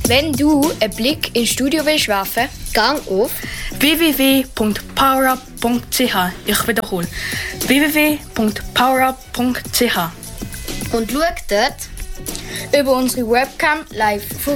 Wenn du einen Blick ins Studio willst werfen, gang auf www.powerup.ch. Ich wiederhole. www.powerup.ch. und schau dort über unsere Webcam live vorbei.